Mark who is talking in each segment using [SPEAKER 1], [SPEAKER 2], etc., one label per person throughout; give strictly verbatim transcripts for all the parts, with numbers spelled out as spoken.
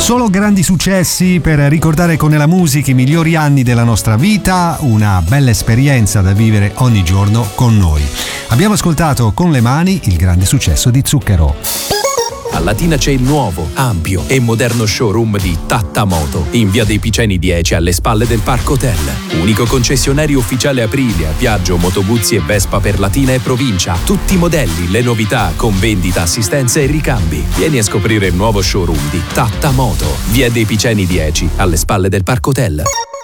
[SPEAKER 1] Solo grandi successi per ricordare con la musica i migliori anni della nostra vita, una bella esperienza da vivere ogni giorno con noi. Abbiamo ascoltato Con le mani il grande successo di Zucchero.
[SPEAKER 2] A Latina c'è il nuovo, ampio e moderno showroom di Tattamoto in via dei Piceni dieci alle spalle del Parco Hotel. Unico concessionario ufficiale Aprilia, Piaggio, Moto Guzzi e Vespa per Latina e provincia. Tutti i modelli, le novità, con vendita, assistenza e ricambi. Vieni a scoprire il nuovo showroom di Tattamoto, via dei Piceni dieci alle spalle del Parco Hotel.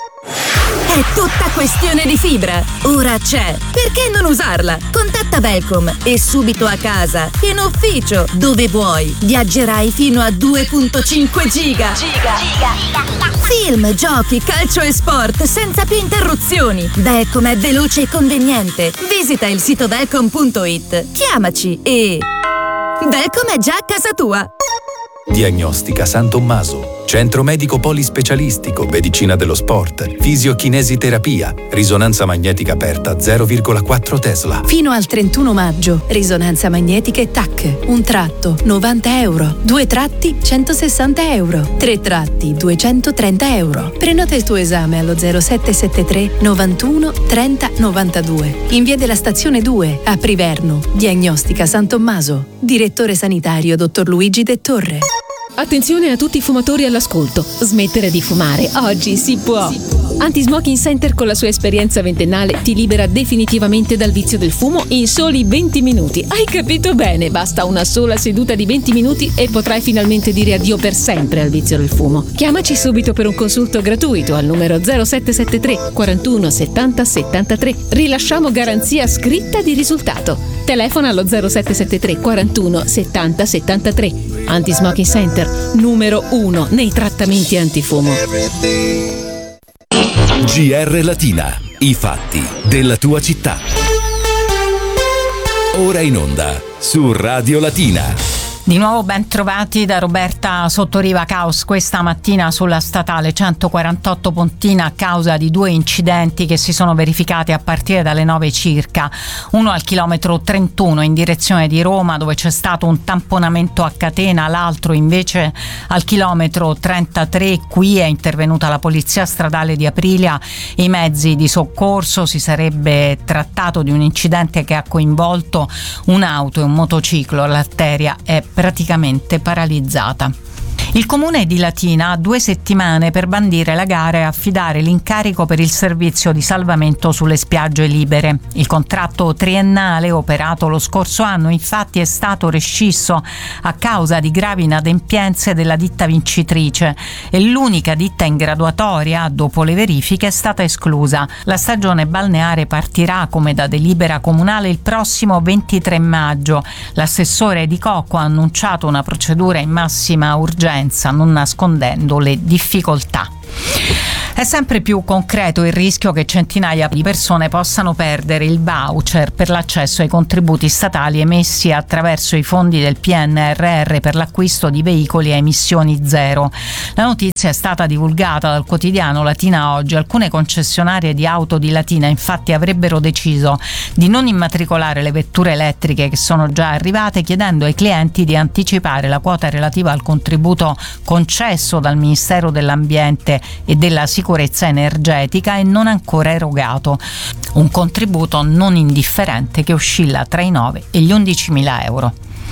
[SPEAKER 3] È tutta questione di fibra. Ora c'è. Perché non usarla? Contatta Velcom e subito a casa, in ufficio, dove vuoi. Viaggerai fino a due virgola cinque giga. Giga. Giga. Film, giochi, calcio e sport senza più interruzioni. Velcom è veloce e conveniente. Visita il sito velcom punto it. Chiamaci e Velcom è già a casa tua.
[SPEAKER 2] Diagnostica San Tommaso, centro medico polispecialistico, medicina dello sport, fisiochinesiterapia, risonanza magnetica aperta zero virgola quattro Tesla.
[SPEAKER 4] Fino al trentuno maggio, risonanza magnetica e T A C, un tratto novanta euro, due tratti centosessanta euro, tre tratti duecentotrenta euro. Prenota il tuo esame allo zero sette sette tre novantuno trenta novantadue. In via della stazione due, a Priverno. Diagnostica San Tommaso. Direttore sanitario dottor Luigi De Torre.
[SPEAKER 5] Attenzione a tutti i fumatori all'ascolto. Smettere di fumare oggi si può. Anti-Smoking Center con la sua esperienza ventennale ti libera definitivamente dal vizio del fumo in soli venti minuti. Hai capito bene? Basta una sola seduta di venti minuti e potrai finalmente dire addio per sempre al vizio del fumo. Chiamaci subito per un consulto gratuito al numero zero sette sette tre quarantuno settanta settantatré. Rilasciamo garanzia scritta di risultato. Telefona allo zero sette sette tre quarantuno settanta settantatré. Anti-Smoking Center, numero uno nei trattamenti antifumo.
[SPEAKER 6] G R Latina, i fatti della tua città. Ora in onda su Radio Latina.
[SPEAKER 7] Di nuovo ben trovati da Roberta Sottoriva. Caos questa mattina sulla statale centoquarantotto Pontina a causa di due incidenti che si sono verificati a partire dalle nove circa. Uno al chilometro trentuno in direzione di Roma, dove c'è stato un tamponamento a catena, l'altro invece al chilometro trentatré. Qui è intervenuta la polizia stradale di Aprilia e i mezzi di soccorso. Si sarebbe trattato di un incidente che ha coinvolto un'auto e un motociclo. L'arteria è praticamente paralizzata. Il comune di Latina ha due settimane per bandire la gara e affidare l'incarico per il servizio di salvamento sulle spiagge libere. Il contratto triennale operato lo scorso anno infatti è stato rescisso a causa di gravi inadempienze della ditta vincitrice e l'unica ditta in graduatoria dopo le verifiche è stata esclusa. La stagione balneare partirà come da delibera comunale il prossimo ventitré maggio. L'assessore di Cocco ha annunciato una procedura in massima urgenza, non nascondendo le difficoltà. È sempre più concreto il rischio che centinaia di persone possano perdere il voucher per l'accesso ai contributi statali emessi attraverso i fondi del P N R R per l'acquisto di veicoli a emissioni zero. La notizia è stata divulgata dal quotidiano Latina Oggi. Alcune concessionarie di auto di Latina infatti avrebbero deciso di non immatricolare le vetture elettriche che sono già arrivate, chiedendo ai clienti di anticipare la quota relativa al contributo concesso dal Ministero dell'Ambiente e della Sicurezza sicurezza energetica e non ancora erogato, un contributo non indifferente che oscilla tra i nove e gli undicimila euro.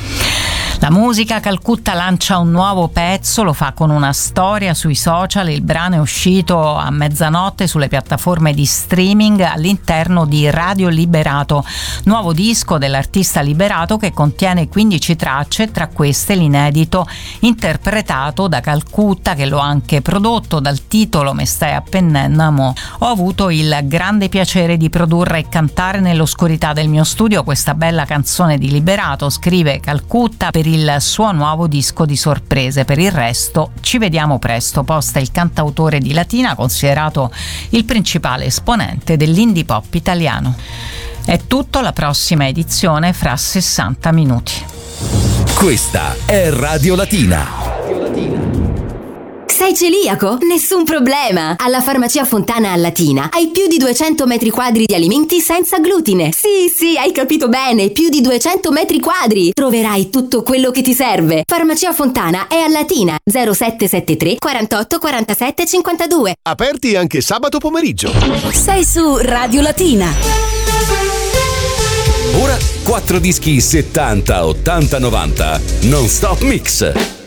[SPEAKER 7] La musica, Calcutta lancia un nuovo pezzo, lo fa con una storia sui social. Il brano è uscito a mezzanotte sulle piattaforme di streaming all'interno di Radio Liberato, nuovo disco dell'artista Liberato che contiene quindici tracce, tra queste l'inedito interpretato da Calcutta, che l'ho anche prodotto. Dal titolo Me stai appennendo mo. Ho avuto il grande piacere di produrre e cantare nell'oscurità del mio studio questa bella canzone di Liberato, scrive Calcutta per il suo nuovo disco di sorprese. Per il resto ci vediamo presto, posta il cantautore di Latina, considerato il principale esponente dell'indie pop italiano. È tutto, la prossima edizione fra sessanta minuti.
[SPEAKER 6] Questa è Radio Latina.
[SPEAKER 8] Sei celiaco? Nessun problema! Alla Farmacia Fontana a Latina hai più di duecento metri quadri di alimenti senza glutine. Sì, sì, hai capito bene, più di duecento metri quadri. Troverai tutto quello che ti serve. Farmacia Fontana è a Latina, zero sette sette tre quarantotto quarantasette cinquantadue.
[SPEAKER 9] Aperti anche sabato pomeriggio.
[SPEAKER 8] Sei su Radio Latina.
[SPEAKER 6] Ora quattro dischi settanta, ottanta, novanta. Non stop mix.